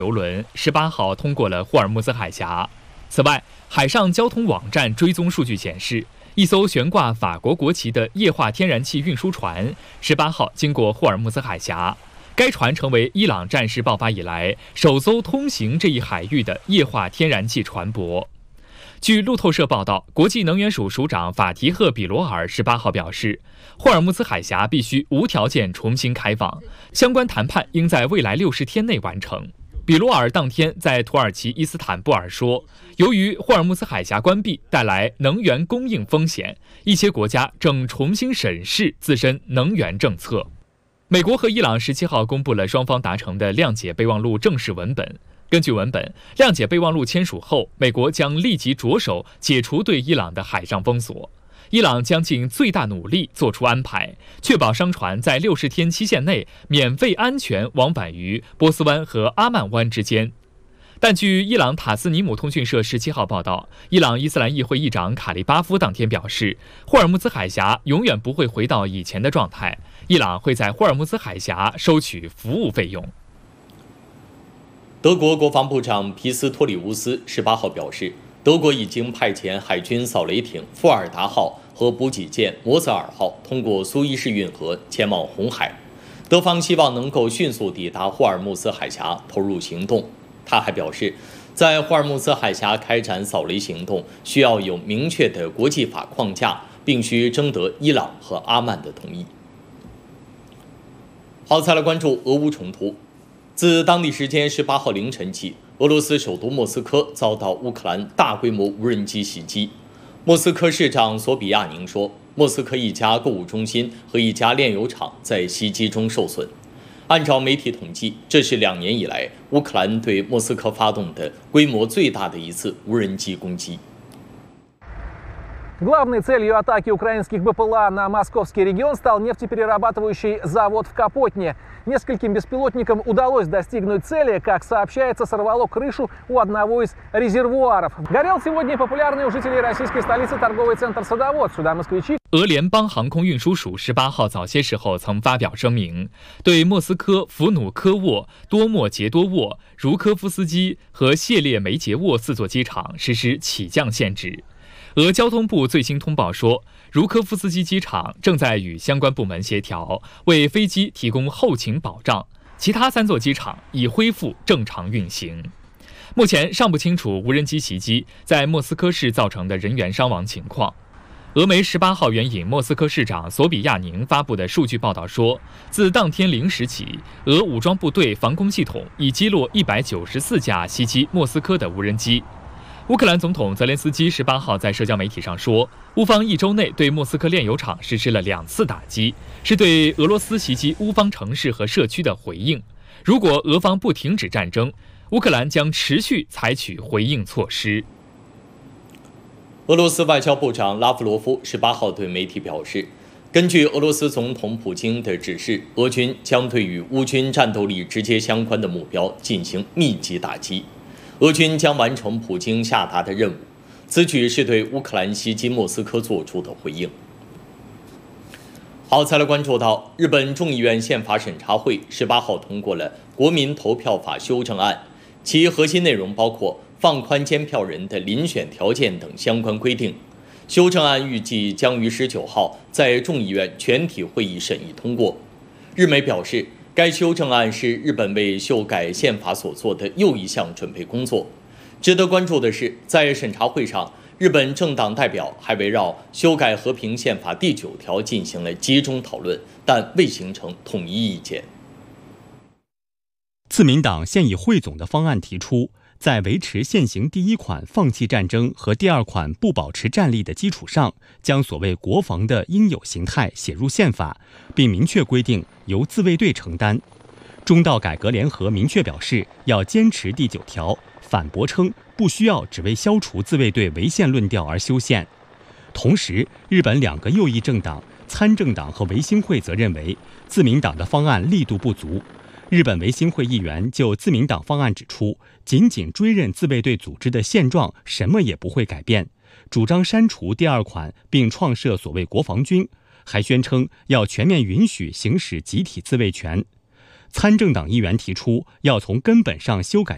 油轮18号通过了霍尔木兹海峡。此外，海上交通网站追踪数据显示，一艘悬挂法国国旗的液化天然气运输船18号经过霍尔木兹海峡。该船成为伊朗战事爆发以来首艘通行这一海域的液化天然气船舶。据路透社报道，国际能源署署长法提赫·比罗尔18号表示，霍尔木兹海峡必须无条件重新开放，相关谈判应在未来60天内完成。比罗尔当天在土耳其伊斯坦布尔说，由于霍尔木兹海峡关闭带来能源供应风险，一些国家正重新审视自身能源政策。美国和伊朗17号公布了双方达成的谅解备忘录正式文本。根据文本，谅解备忘录签署后，美国将立即着手解除对伊朗的海上封锁。伊朗将尽最大努力做出安排，确保商船在60天期限内免费安全往返于波斯湾和阿曼湾之间。但据伊朗塔斯尼姆通讯社17号报道，伊朗伊斯兰议会议长卡利巴夫当天表示，霍尔木兹海峡永远不会回到以前的状态，伊朗会在霍尔木兹海峡收取服务费用。 德国国防部长皮斯托里乌斯18号表示，德国已经派遣海军扫雷艇富尔达号和补给舰摩泽尔号通过苏伊士运河前往红海，德方希望能够迅速抵达霍尔木兹海峡投入行动。他还表示，在霍尔木兹海峡开展扫雷行动需要有明确的国际法框架，并需征得伊朗和阿曼的同意。好，再来关注俄乌冲突。自当地时间18号凌晨起，俄罗斯首都莫斯科遭到乌克兰大规模无人机袭击。莫斯科市长索比亚宁说，莫斯科一家购物中心和一家炼油厂在袭击中受损。按照媒体统计，这是2年以来乌克兰对莫斯科发动的规模最大的一次无人机攻击。 Главной целью атаки украинских БПЛА на московский регион стал нефтеперерабатывающий завод в Капотне. Нескольким беспилотникам удалось достигнуть цели. Как сообщается, сорвало крышу у одного из резервуаров. Горел сегодня популярный у жителей российской столицы торговый центр «Садовод». Сюда москвичи. 俄联邦航空运输署18号早些时候曾发表声明，对莫斯科弗努科沃、多莫杰多沃、茹科夫斯基和谢列梅捷沃4座机场实施起降限制。俄交通部最新通报说，茹科夫斯基机场正在与相关部门协调，为飞机提供后勤保障。其他3座机场已恢复正常运行。目前尚不清楚无人机袭击在莫斯科市造成的人员伤亡情况。俄媒18号援引莫斯科市长索比亚宁发布的数据报道说，自当天0时起，俄武装部队防空系统已击落194架袭击莫斯科的无人机。乌克兰总统泽连斯基18号在社交媒体上说，乌方1周内对莫斯科炼油厂实施了2次打击，是对俄罗斯袭击乌方城市和社区的回应。如果俄方不停止战争，乌克兰将持续采取回应措施。 俄罗斯外交部长拉夫罗夫18号对媒体表示，根据俄罗斯总统普京的指示，俄军将对与乌军战斗力直接相关的目标进行密集打击。俄军将完成普京下达的任务，此举是对乌克兰袭击莫斯科做出的回应。好，再来关注到日本众议院宪法审查会18号通过了国民投票法修正案，其核心内容包括放宽监票人的遴选条件等相关规定。修正案预计将于19号在众议院全体会议审议通过。日媒表示，该修正案是日本为修改宪法所做的又一项准备工作。值得关注的是，在审查会上，日本政党代表还围绕修改和平宪法第9条进行了集中讨论，但未形成统一意见。 自民党现以汇总的方案提出，在维持现行第1款放弃战争和第2款不保持战力的基础上，将所谓国防的应有形态写入宪法，并明确规定由自卫队承担。中道改革联合明确表示要坚持第9条，反驳称不需要只为消除自卫队违宪论调而修宪。同时，日本2个右翼政党参政党和维新会则认为自民党的方案力度不足。日本维新会议员就自民党方案指出，仅仅追认自卫队组织的现状，什么也不会改变，主张删除第2款并创设所谓国防军，还宣称要全面允许行使集体自卫权。参政党议员提出要从根本上修改